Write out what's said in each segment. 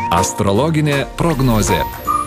Astrologinė prognozė.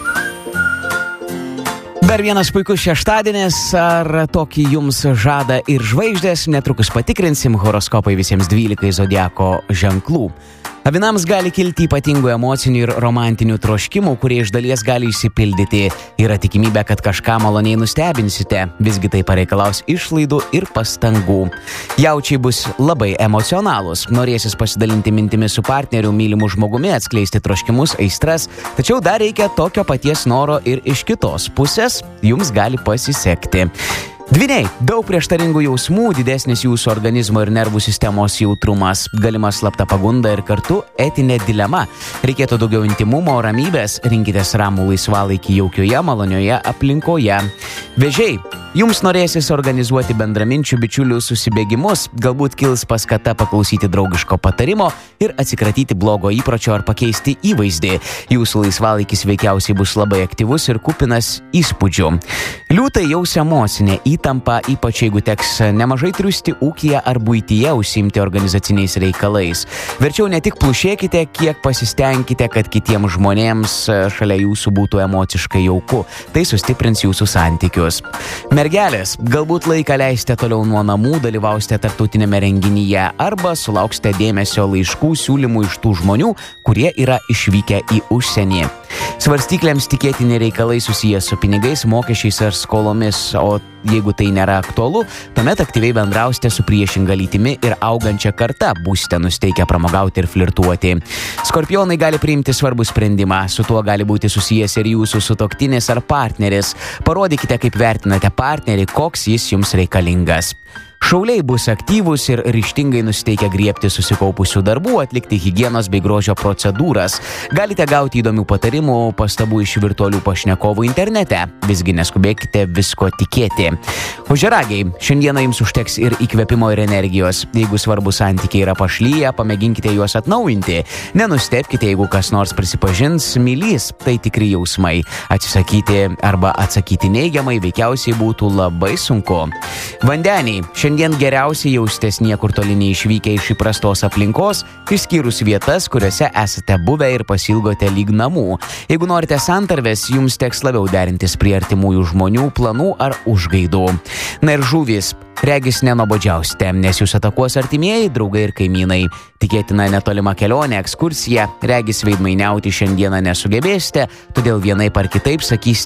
Dar vienas puikus šeštadienis, ar tokį jums žada ir žvaigždės, netrukus patikrinsim horoskopai visiems 12 zodiako ženklų. Avinams gali kilti ypatingų emocinių ir romantinių troškimų, kurie iš dalies gali išsipildyti. Yra tikimybė, kad kažką maloniai nustebinsite, visgi tai pareikalaus išlaidų ir pastangų. Jaučiai bus labai emocionalūs, norėsis pasidalinti mintimis su partneriu, mylimu žmogumi, atskleisti troškimus, aistras, tačiau dar reikia tokio paties noro ir iš kitos pusės, jums gali pasisekti. Dvyniai, daug prieštaringų jausmų, didesnis jūsų organizmo ir nervų sistemos jautrumas, galima slapta pagunda ir kartu etinė dilema. Reikėtų daugiau intymumo, ramybės, rinkitės ramų laisvalaikį jaukioje, malonioje aplinkoje. Vėžiai, jums norėsis organizuoti bendraminčių bičiulių susibėgimus, galbūt kils paskata paklausyti draugiško patarimo ir atsikratyti blogo įpročio ar pakeisti įvaizdį. Jūsų laisvalaikis veikiausiai bus labai aktyvus ir kupinas įspūdžių. Liūtai jaus emocinė įtampa, ypač jeigu teks nemažai triusti ūkyje ar buityje užsiimti organizaciniais reikalais. Verčiau ne tik plušėkite, kiek pasistengkite, kad kitiems žmonėms šalia jūsų būtų emociškai jauku. Tai sustiprins jūsų santykius. Mergelės, galbūt laiką leisite toliau nuo namų, dalyvausite tarptautinėme renginyje arba sulauksite dėmesio laiškų, siūlymų iš tų žmonių, kurie yra išvykę į užsienį. Svarstyklėms tikėtini reikalai susiję su pinigais, mokesčiais ar skolomis, o jeigu tai nėra aktualu, tuomet aktyviai bendrausite su priešinga lytimi ir augančia karta, būsite nusteikę pramogauti ir flirtuoti. Skorpionai gali priimti svarbų sprendimą, su tuo gali būti susijęs ir jūsų sutuoktinis ar partneris. Parodykite, kaip vertinate partnerį, koks jis jums reikalingas. Šauliai bus aktyvūs ir ryžtingai nusiteikę griebti susikaupusių darbų, atlikti higienos bei grožio procedūras. Galite gauti įdomių patarimų, pastabų iš virtualių pašnekovų internete. Visgi neskubėkite visko tikėti. Ožiaragiai, šiandieną jums užteks ir įkvėpimo ir energijos. Jeigu svarbus santykiai yra pašlyję, pamėginkite juos atnaujinti. Nenustebkite, jeigu kas nors prisipažins, mylys, tai tikri jausmai. Atsisakyti arba atsakyti neigiamai veikiausiai būtų labai sunku. Vandeniai, šiandien geriausiai jaustės niekur toli neišvykę iš įprastos aplinkos, išskyrus vietas, kuriuose esate buvę ir pasilgote lyg namų. Jeigu norite santarvės, jums teks labiau derintis prie artimųjų žmonių, planų ar užgaidų. Na ir žuvys, regis nenobodžiausite, nes jūs atakuos artimieji, draugai ir kaimynai. Tikėtina netolima kelionė, ekskursija, regis veidmainiauti šiandieną nesugebėsite, todėl vienaip ar kitaip sakysite